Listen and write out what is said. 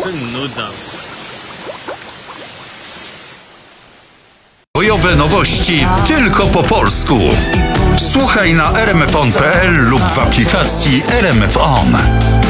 się nudzą. Bojowe nowości tylko po polsku. Słuchaj na rmfon.pl lub w aplikacji RMF On.